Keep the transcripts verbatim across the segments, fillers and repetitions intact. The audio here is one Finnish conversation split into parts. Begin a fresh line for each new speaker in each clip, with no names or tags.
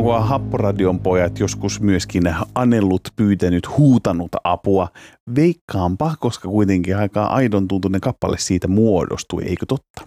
onko Happoradion pojat joskus myöskin anellut, pyytänyt, huutanut apua? Veikkaanpa, koska kuitenkin aika aidon tuntuinen kappale siitä muodostui, eikö totta?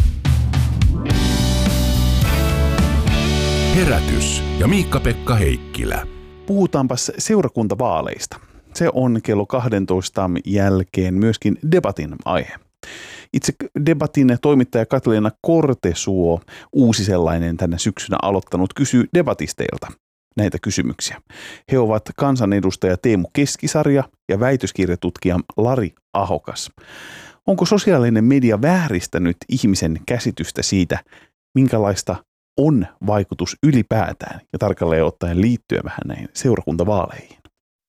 Herätys ja Miikka-Pekka Heikkilä.
Puhutaanpas seurakuntavaaleista. Se on kello kaksitoista jälkeen myöskin debatin aihe. Itse debatin toimittaja Katleena Kortesuo, uusi sellainen tänä syksynä aloittanut, kysyy debatisteilta näitä kysymyksiä. He ovat kansanedustaja Teemu Keskisarja ja väitöskirjatutkija Lari Ahokas. Onko sosiaalinen media vääristänyt ihmisen käsitystä siitä, minkälaista on vaikutus ylipäätään ja tarkalleen ottaen liittyen vähän näihin seurakuntavaaleihin?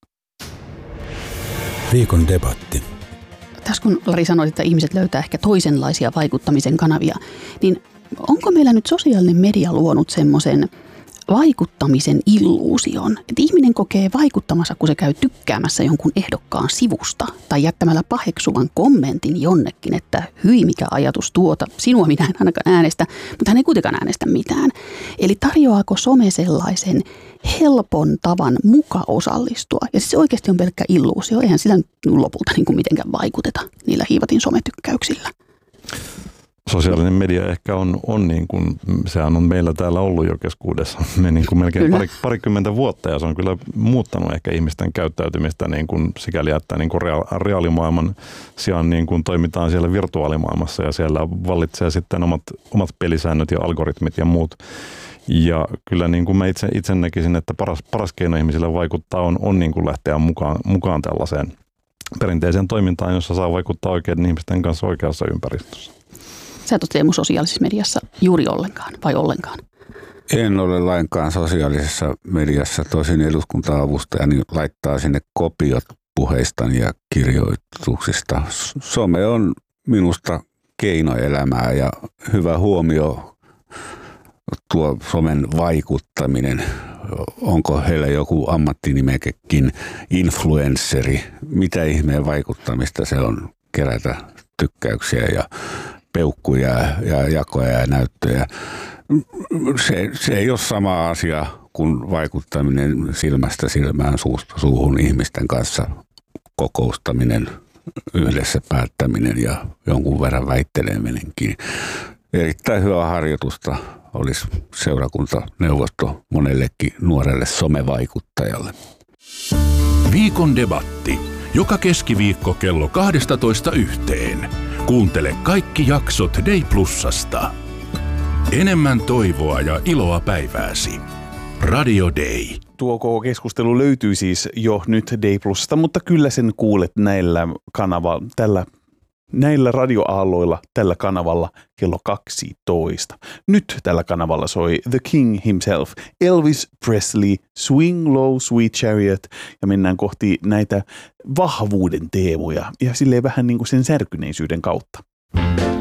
Viikon debatti.
Tässä kun Lari sanoi, että ihmiset löytää ehkä toisenlaisia vaikuttamisen kanavia, niin onko meillä nyt sosiaalinen media luonut semmoisen vaikuttamisen illuusion, että ihminen kokee vaikuttamassa, kun se käy tykkäämässä jonkun ehdokkaan sivusta tai jättämällä paheksuvan kommentin jonnekin, että hyi mikä ajatus tuota, sinua minä en ainakaan äänestä, mutta hän ei kuitenkaan äänestä mitään. Eli tarjoaako some sellaisen helpon tavan muka osallistua? Ja siis se oikeasti on pelkkä illuusio, eihän sillä lopulta niin kuin mitenkään vaikuteta niillä hiivatin sometykkäyksillä.
Sosiaalinen media ehkä on, on niin kuin, sehän on meillä täällä ollut jo keskuudessa me niin kuin melkein pari, parikymmentä vuotta ja se on kyllä muuttanut ehkä ihmisten käyttäytymistä niin kuin sikäli, että niin kuin reaalimaailman sijaan niin kuin toimitaan siellä virtuaalimaailmassa ja siellä vallitsee sitten omat, omat pelisäännöt ja algoritmit ja muut. Ja kyllä niin kuin mä itse, itse näkisin, että paras, paras keino ihmisille vaikuttaa on, on niin kuin lähteä mukaan, mukaan tällaiseen perinteiseen toimintaan, jossa saa vaikuttaa oikeiden ihmisten kanssa oikeassa ympäristössä.
Sä et ole Teemu sosiaalisessa mediassa juuri ollenkaan vai ollenkaan?
En ole lainkaan sosiaalisessa mediassa. Tosin eduskunta-avustajani laittaa sinne kopiot puheistani ja kirjoituksista. Some on minusta keinoelämää ja hyvä huomio tuo somen vaikuttaminen. Onko heillä joku ammattinimekekin influensseri? Mitä ihmeen vaikuttamista se on kerätä tykkäyksiä ja peukkuja ja jakoja ja näyttöjä. Se, se ei ole sama asia kuin vaikuttaminen silmästä silmään, suusta suuhun ihmisten kanssa, kokoustaminen, yhdessä päättäminen ja jonkun verran väitteleminenkin. Erittäin hyvää harjoitusta olisi seurakuntaneuvosto monellekin nuorelle somevaikuttajalle.
Viikon debatti. Joka keskiviikko kello kaksitoista yhteen. Kuuntele kaikki jaksot Day Plusasta. Enemmän toivoa ja iloa päivääsi. Radio Day.
Tuo koko keskustelu löytyy siis jo nyt Day Plusasta, mutta kyllä sen kuulet näillä kanavalla, tällä Näillä radioaalloilla tällä kanavalla kello kaksitoista. Nyt tällä kanavalla soi The King himself, Elvis Presley, Swing Low Sweet Chariot, ja mennään kohti näitä vahvuuden teemoja ja silleen vähän niin kuin sen särkyneisyyden kautta.